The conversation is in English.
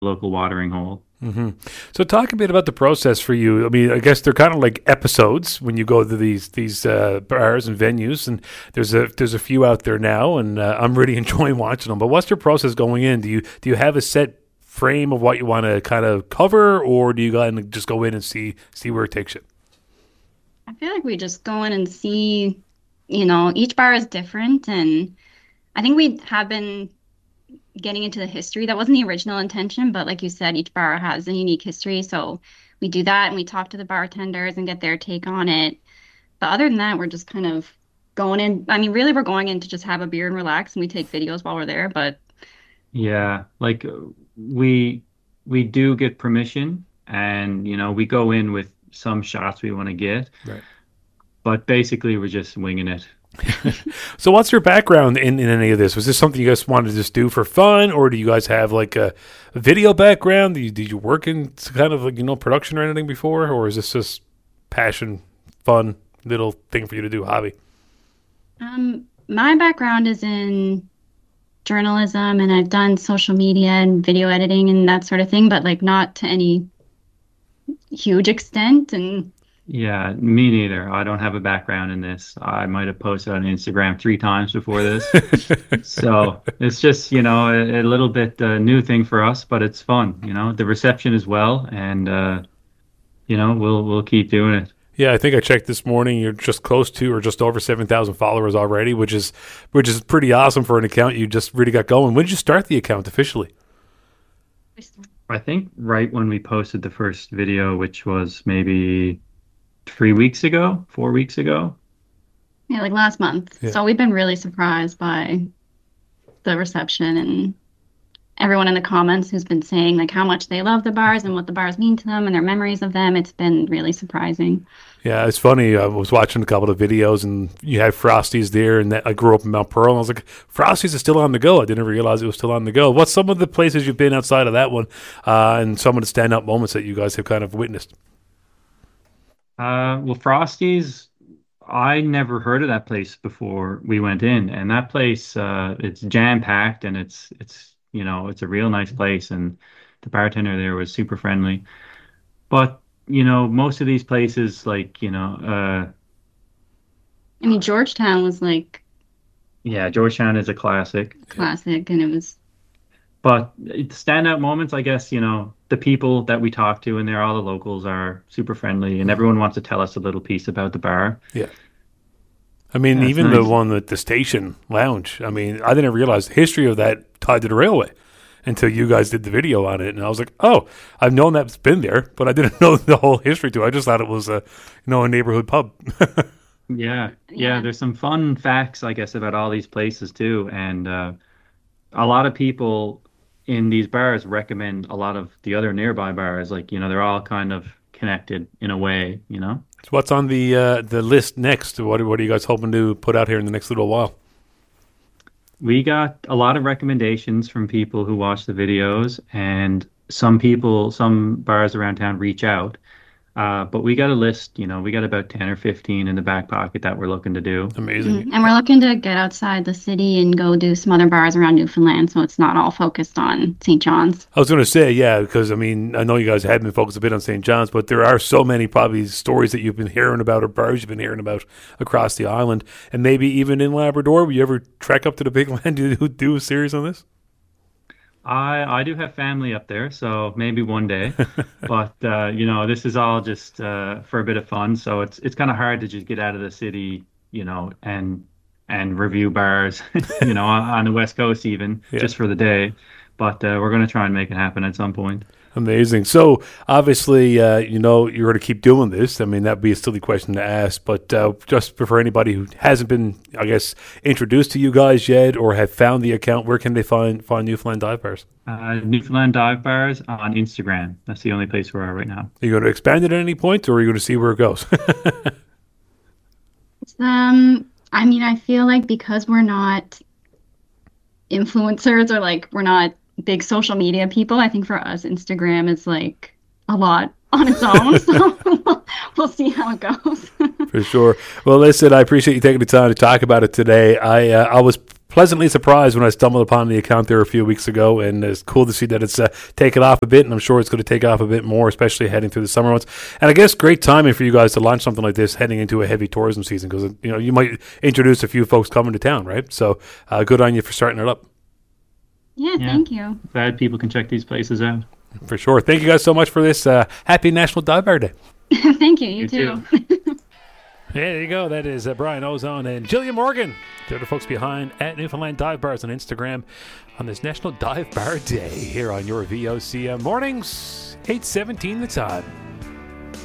local watering hole. hmm So talk a bit about the process for you. I mean, I guess they're kind of like episodes when you go to these bars and venues, and there's a few out there now, and I'm really enjoying watching them. But what's your process going in? Do you have a set frame of what you want to kind of cover, or do you kind of just go in and see where it takes you? I feel like we just go in and see, each bar is different. And I think we have been getting into the history. That wasn't the original intention, but like you said, each bar has a unique history. So we do that and we talk to the bartenders and get their take on it. But other than that, we're just kind of going in. I mean, really, we're going in to just have a beer and relax, and we take videos while we're there. But Yeah, like we we do get permission, and we go in with some shots we want to get, Right. but basically we're just winging it. So what's your background in any of this? Was this something you guys wanted to just do for fun, or do you guys have like a video background? Did you work in kind of like, production or anything before, or is this just passion, fun, little thing for you to do, hobby? my background is in journalism, and I've done social media and video editing and that sort of thing, but like not to any huge extent. And Yeah, me neither. I don't have a background in this. I might have posted on Instagram 3 times before this. So it's just, a little bit new thing for us, but it's fun. The reception is well, and we'll keep doing it. Yeah, I think I checked this morning. You're just close to or just over 7,000 followers already, which is pretty awesome for an account you just really got going. When did you start the account officially? I think right when we posted the first video, which was maybe 3 weeks ago, 4 weeks ago. yeah, like last month. Yeah. So we've been really surprised by the reception and everyone in the comments who's been saying like how much they love the bars and what the bars mean to them and their memories of them. It's been really surprising. Yeah, it's funny. I was watching a couple of videos, and you had Frosties there, and I grew up in Mount Pearl, and I was like, Frosties is still on the go. I didn't realize it was still on the go. What's some of the places you've been outside of that one, and some of the standout moments that you guys have kind of witnessed? Well, Frosty's, I never heard of that place before we went in, and that place, it's jam packed, and it's a real nice place, and the bartender there was super friendly. But most of these places, like I mean, Georgetown was like yeah, Georgetown is a classic. classic, and it was But standout moments, I guess, the people that we talk to in there, all the locals are super friendly, and everyone wants to tell us a little piece about the bar. Yeah. I mean, That's even the nice. one at the station lounge. I mean, I didn't realize the history of that tied to the railway until you guys did the video on it, and I was like, "Oh, I've known that's been there, but I didn't know the whole history to it. I just thought it was a neighborhood pub." Yeah, yeah, yeah. there's some fun facts, I guess, about all these places too. And a lot of people in these bars recommend a lot of the other nearby bars. Like, they're all kind of connected in a way. So what's on the list next? What are you guys hoping to put out here in the next little while? We got a lot of recommendations from people who watch the videos, and some bars around town reach out. But we got a list, we got about 10 or 15 in the back pocket that we're looking to do. Amazing. And we're looking to get outside the city and go do some other bars around Newfoundland, so it's not all focused on St. John's. I was going to say, yeah, because I mean, I know you guys have been focused a bit on St. John's, but there are so many probably stories that you've been hearing about or bars you've been hearing about across the island, and maybe even in Labrador. Will you ever trek up to the Big Land to do a series on this? I do have family up there, so maybe one day. But this is all just for a bit of fun. So it's kind of hard to just get out of the city, and review bars, on the West Coast even Yeah. just for the day. But we're gonna try and make it happen at some point. Amazing. So obviously, you're going to keep doing this. I mean, that'd be a silly question to ask, but just for anybody who hasn't been, I guess, introduced to you guys yet or have found the account, where can they find Newfoundland Dive Bars? Newfoundland Dive Bars on Instagram. That's the only place we're at right now. Are you going to expand it at any point, or are you going to see where it goes? I mean, I feel like because we're not influencers or like we're not big social media people, I think for us, Instagram is like a lot on its own. So we'll see how it goes. For sure. Well, listen, I appreciate you taking the time to talk about it today. I was pleasantly surprised when I stumbled upon the account there a few weeks ago, and it's cool to see that it's taken off a bit, and I'm sure it's going to take off a bit more, especially heading through the summer months. And I guess great timing for you guys to launch something like this heading into a heavy tourism season, because you might introduce a few folks coming to town, right? So good on you for starting it up. Yeah, thank you. Glad people can check these places out. For sure. Thank you guys so much for this. Happy National Dive Bar Day. Thank you. You too. There you go. That is Brian Ozone and Jillian Morgan. They're the folks behind at Newfoundland Dive Bars on Instagram on this National Dive Bar Day here on your VOCM mornings. 8:17 the time.